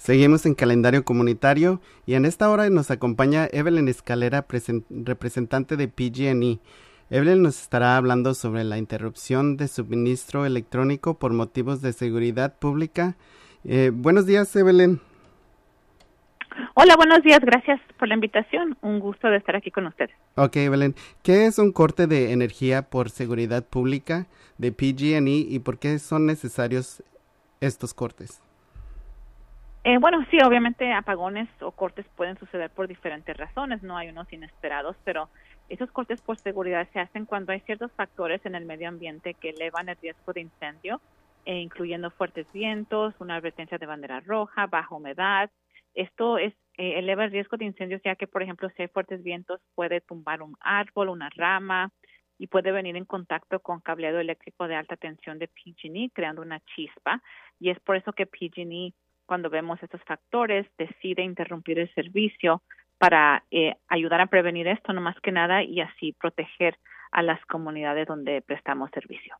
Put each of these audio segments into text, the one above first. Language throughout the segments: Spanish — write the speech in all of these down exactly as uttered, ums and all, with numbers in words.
Seguimos en calendario comunitario y en esta hora nos acompaña Evelyn Escalera, presen- representante de P G and E. Evelyn nos estará hablando sobre la interrupción de suministro electrónico por motivos de seguridad pública. Eh, buenos días, Evelyn. Hola, buenos días. Gracias por la invitación. Un gusto de estar aquí con ustedes. Ok, Evelyn. ¿Qué es un corte de energía por seguridad pública de P G and E y por qué son necesarios estos cortes? Eh, bueno, sí, obviamente apagones o cortes pueden suceder por diferentes razones. No hay unos inesperados, pero esos cortes por seguridad se hacen cuando hay ciertos factores en el medio ambiente que elevan el riesgo de incendio, eh, incluyendo fuertes vientos, una advertencia de bandera roja, baja humedad. Esto es eh, eleva el riesgo de incendios, ya que, por ejemplo, si hay fuertes vientos, puede tumbar un árbol, una rama, y puede venir en contacto con cableado eléctrico de alta tensión de P G and E, creando una chispa. Y es por eso que P G and E, cuando vemos estos factores, decide interrumpir el servicio para eh, ayudar a prevenir esto, no más que nada, y así proteger a las comunidades donde prestamos servicio.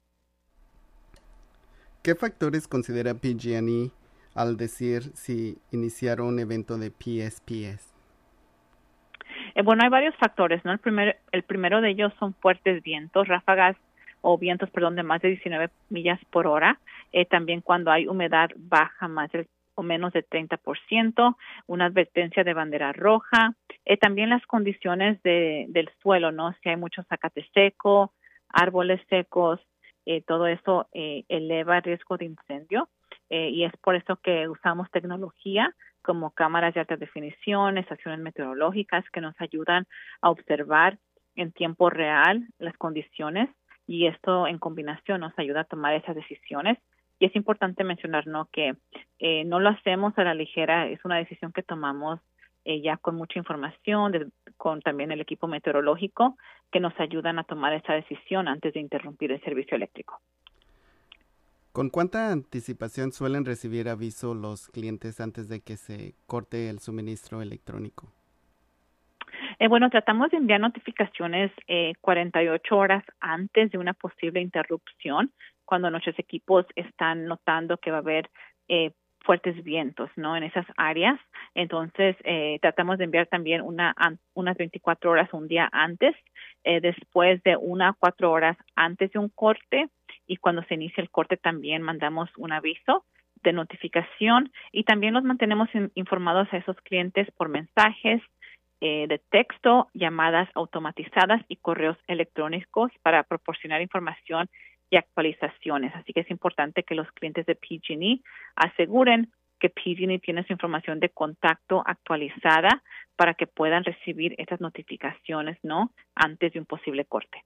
¿Qué factores considera P G and E al decir si iniciar un evento de P S P S? Eh, bueno, hay varios factores, ¿no? El, primer, el primero de ellos son fuertes vientos, ráfagas o vientos, perdón, de más de diecinueve millas por hora. Eh, también cuando hay humedad baja más del, o menos de treinta por ciento, una advertencia de bandera roja. Eh, también las condiciones de, del suelo, ¿no? Si hay mucho zacate seco, árboles secos, eh, todo eso eh, eleva el riesgo de incendio. Eh, y es por eso que usamos tecnología como cámaras de alta definición, estaciones meteorológicas que nos ayudan a observar en tiempo real las condiciones, y esto en combinación nos ayuda a tomar esas decisiones. Y es importante mencionar, ¿no?, que eh, no lo hacemos a la ligera, es una decisión que tomamos eh, ya con mucha información, de, con también el equipo meteorológico, que nos ayudan a tomar esa decisión antes de interrumpir el servicio eléctrico. ¿Con cuánta anticipación suelen recibir aviso los clientes antes de que se corte el suministro electrónico? Eh, bueno, tratamos de enviar notificaciones eh, cuarenta y ocho horas antes de una posible interrupción, cuando nuestros equipos están notando que va a haber eh, fuertes vientos, ¿no?, en esas áreas. Entonces, eh, tratamos de enviar también una unas veinticuatro horas, un día antes, eh, después de una a cuatro horas antes de un corte, y cuando se inicia el corte también mandamos un aviso de notificación, y también los mantenemos in, informados a esos clientes por mensajes eh, de texto, llamadas automatizadas y correos electrónicos para proporcionar información y actualizaciones. Así que es importante que los clientes de P G and E aseguren que P G and E tiene su información de contacto actualizada para que puedan recibir estas notificaciones, ¿no?, antes de un posible corte.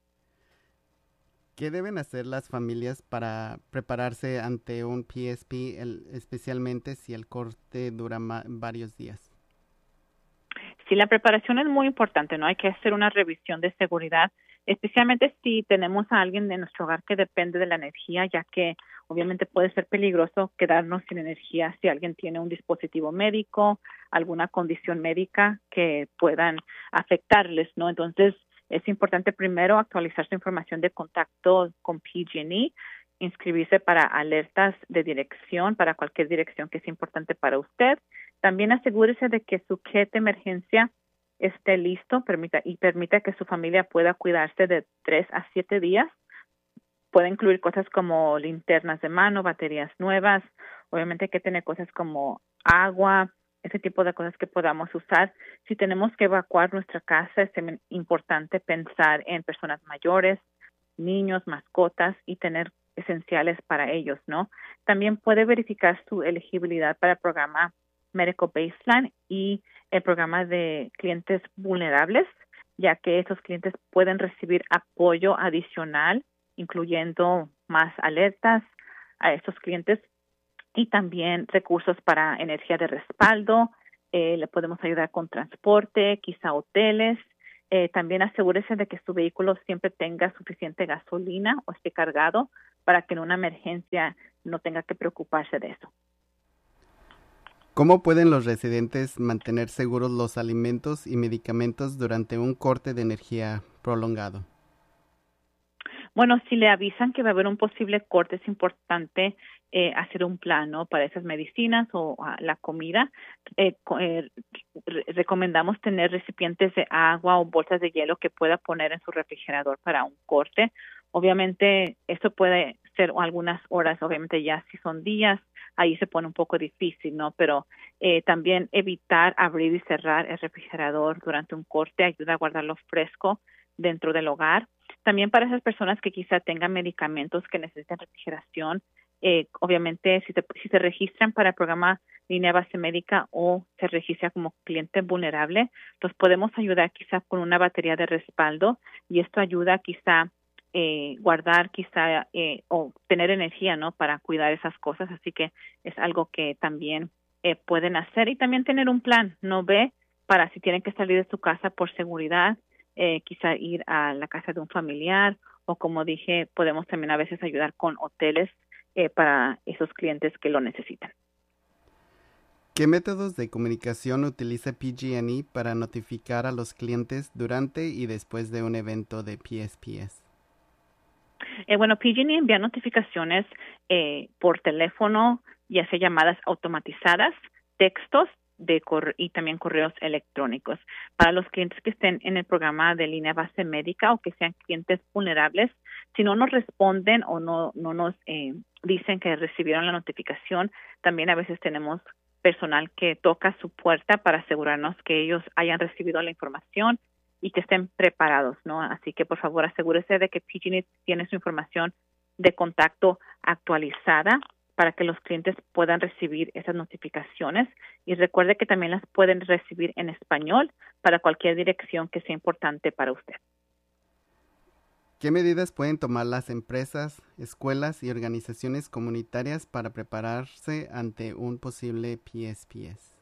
¿Qué deben hacer las familias para prepararse ante un P S P, el, especialmente si el corte dura ma- varios días? Sí, la preparación es muy importante, ¿no? Hay que hacer una revisión de seguridad, especialmente si tenemos a alguien de nuestro hogar que depende de la energía, ya que obviamente puede ser peligroso quedarnos sin energía si alguien tiene un dispositivo médico, alguna condición médica que puedan afectarles, ¿no? Entonces, es importante primero actualizar su información de contacto con P G and E, inscribirse para alertas de dirección, para cualquier dirección que es importante para usted. También asegúrese de que su kit de emergencia esté listo permita, y permita que su familia pueda cuidarse de tres a siete días. Puede incluir cosas como linternas de mano, baterías nuevas. Obviamente hay que tener cosas como agua, ese tipo de cosas que podamos usar. Si tenemos que evacuar nuestra casa, es importante pensar en personas mayores, niños, mascotas, y tener esenciales para ellos, ¿no? También puede verificar su elegibilidad para el programa Medical Baseline y el programa de clientes vulnerables, ya que esos clientes pueden recibir apoyo adicional, incluyendo más alertas a estos clientes y también recursos para energía de respaldo. Eh, le podemos ayudar con transporte, quizá hoteles. Eh, también asegúrese de que su vehículo siempre tenga suficiente gasolina o esté cargado para que en una emergencia no tenga que preocuparse de eso. ¿Cómo pueden los residentes mantener seguros los alimentos y medicamentos durante un corte de energía prolongado? Bueno, si le avisan que va a haber un posible corte, es importante eh, hacer un plan, ¿no? Para esas medicinas o uh, la comida. Eh, eh, re- recomendamos tener recipientes de agua o bolsas de hielo que pueda poner en su refrigerador para un corte. Obviamente, esto puede ser algunas horas, obviamente ya si son días, ahí se pone un poco difícil, ¿no? Pero eh, también evitar abrir y cerrar el refrigerador durante un corte ayuda a guardarlo fresco dentro del hogar. También para esas personas que quizá tengan medicamentos que necesiten refrigeración, eh, obviamente si, te, si se registran para el programa Línea Base Médica o se registra como cliente vulnerable, los podemos ayudar quizá con una batería de respaldo y esto ayuda quizá eh, guardar quizá eh, o tener energía, ¿no? Para cuidar esas cosas, así que es algo que también eh, pueden hacer y también tener un plan, ¿no? Ve para si tienen que salir de su casa por seguridad, eh, quizá ir a la casa de un familiar o como dije, podemos también a veces ayudar con hoteles eh, para esos clientes que lo necesitan. ¿Qué métodos de comunicación utiliza P G and E para notificar a los clientes durante y después de un evento de P S P S? Eh, bueno, P G and E envía notificaciones eh, por teléfono, ya sea llamadas automatizadas, textos de corre- y también correos electrónicos. Para los clientes que estén en el programa de Línea Base Médica o que sean clientes vulnerables, si no nos responden o no, no nos eh, dicen que recibieron la notificación, también a veces tenemos personal que toca su puerta para asegurarnos que ellos hayan recibido la información y que estén preparados, ¿no? Así que, por favor, asegúrese de que P G and E tiene su información de contacto actualizada para que los clientes puedan recibir esas notificaciones y recuerde que también las pueden recibir en español para cualquier dirección que sea importante para usted. ¿Qué medidas pueden tomar las empresas, escuelas y organizaciones comunitarias para prepararse ante un posible P S P S?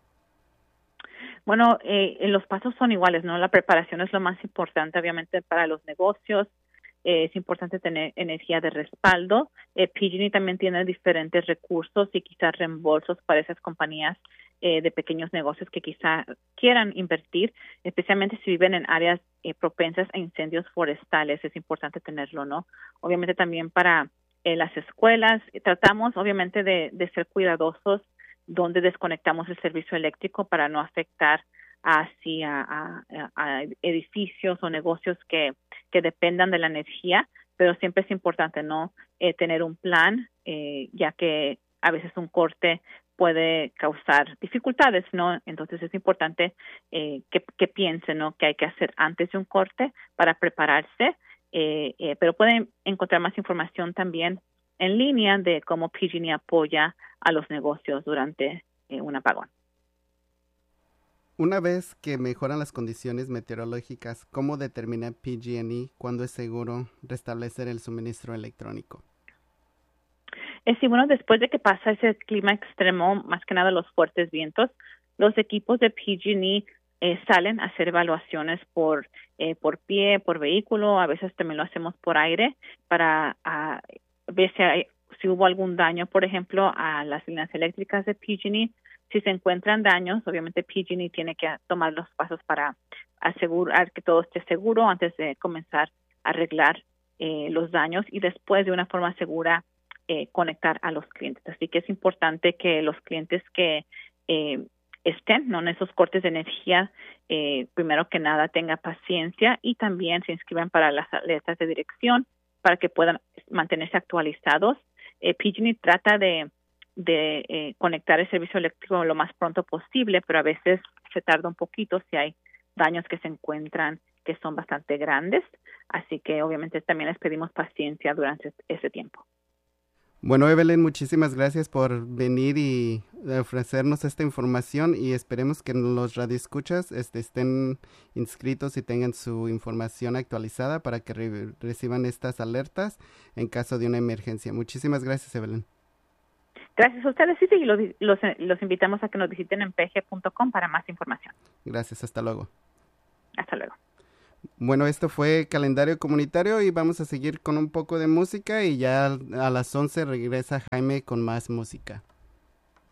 Bueno, eh, los pasos son iguales, ¿no? La preparación es lo más importante, obviamente, para los negocios. Eh, es importante tener energía de respaldo. Eh, P G and E también tiene diferentes recursos y quizás reembolsos para esas compañías eh, de pequeños negocios que quizá quieran invertir, especialmente si viven en áreas eh, propensas a incendios forestales. Es importante tenerlo, ¿no? Obviamente también para eh, las escuelas. Tratamos, obviamente, de, de ser cuidadosos donde desconectamos el servicio eléctrico para no afectar así a, a, a edificios o negocios que, que dependan de la energía, pero siempre es importante no eh, tener un plan, eh, ya que a veces un corte puede causar dificultades, ¿no? Entonces es importante eh, que, que piensen, ¿no? Que hay que hacer antes de un corte para prepararse, eh, eh, pero pueden encontrar más información también en línea de cómo P G and E apoya a los negocios durante eh, un apagón. Una vez que mejoran las condiciones meteorológicas, ¿cómo determina P G and E cuándo es seguro restablecer el suministro electrónico? Es decir, bueno, después de que pasa ese clima extremo, más que nada los fuertes vientos, los equipos de P G and E eh, salen a hacer evaluaciones por eh, por pie, por vehículo, a veces también lo hacemos por aire para a, ver si, hay, si hubo algún daño, por ejemplo, a las líneas eléctricas de P G and E. Si se encuentran daños, obviamente P G and E tiene que tomar los pasos para asegurar que todo esté seguro antes de comenzar a arreglar eh, los daños y después de una forma segura eh, conectar a los clientes. Así que es importante que los clientes que eh, estén, ¿no?, en esos cortes de energía, eh, primero que nada tengan paciencia y también se inscriban para las alertas de dirección para que puedan mantenerse actualizados. Eh, P G and E trata de de eh, conectar el servicio eléctrico lo más pronto posible, pero a veces se tarda un poquito si hay daños que se encuentran que son bastante grandes, así que obviamente también les pedimos paciencia durante ese tiempo. Bueno, Evelyn, muchísimas gracias por venir y ofrecernos esta información y esperemos que los radioescuchas este, estén inscritos y tengan su información actualizada para que re- reciban estas alertas en caso de una emergencia. Muchísimas gracias, Evelyn. Gracias a ustedes, sí, sí, y los, los, los invitamos a que nos visiten en p g punto com para más información. Gracias, hasta luego. Hasta luego. Bueno, esto fue Calendario Comunitario y vamos a seguir con un poco de música y ya a las once regresa Jaime con más música.